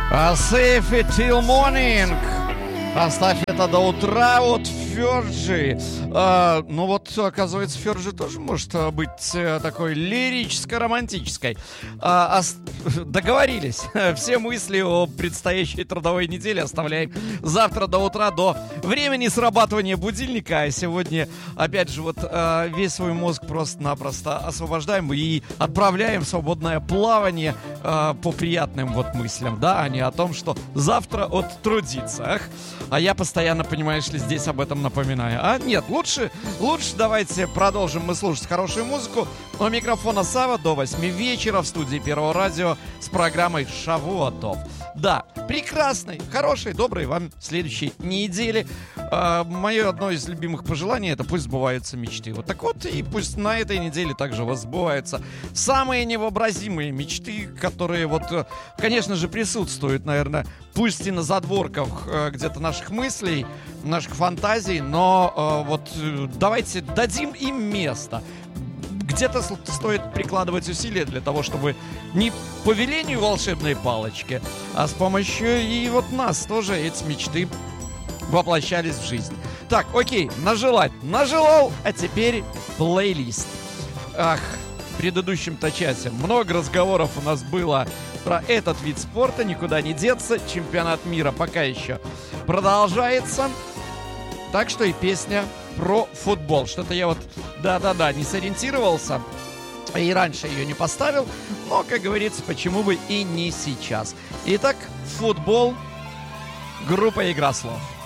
Save it till morning. Оставь это до утра от Фёрджи. Ну вот, оказывается, Фёрджи тоже может быть такой лирическо-романтической. Договорились. Все мысли о предстоящей трудовой неделе оставляем завтра до утра, до времени срабатывания будильника. А сегодня, опять же, вот весь свой мозг просто-напросто освобождаем и отправляем в свободное плавание по приятным вот мыслям, да, а не о том, что завтра оттрудиться. Ах, а я постоянно, понимаешь ли, здесь об этом напоминаю. А нет, лучше давайте продолжим мы слушать хорошую музыку. У микрофона Сава до 8 вечера в студии Первого радио с программой Шавуатов. Да, прекрасной, хорошей, доброй вам следующей недели. Мое одно из любимых пожеланий — это пусть сбываются мечты. Вот так вот, и пусть на этой неделе также у вас сбываются самые невообразимые мечты, которые вот, конечно же, присутствуют, наверное, пусть и на задворках где-то наших мыслей, наших фантазий, но вот давайте дадим им место. Где-то стоит прикладывать усилия для того, чтобы не по велению волшебной палочки, а с помощью и вот нас тоже эти мечты воплощались в жизнь. Так, окей, нажелал, а теперь плейлист. Ах, в предыдущем-то часе много разговоров у нас было про этот вид спорта, никуда не деться. Чемпионат мира пока еще продолжается. Так что и песня про футбол. Что-то я вот, да-да-да, не сориентировался и раньше ее не поставил. Но, как говорится, почему бы и не сейчас. Итак, футбол, группа «Игра слов».